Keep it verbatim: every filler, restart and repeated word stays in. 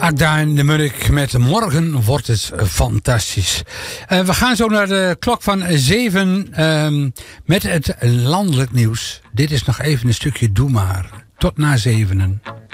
Akda de Munnik met Morgen wordt het fantastisch. Uh, we gaan zo naar de klok van zeven um, met het landelijk nieuws. Dit is nog even een stukje Doe maar. Tot na zevenen.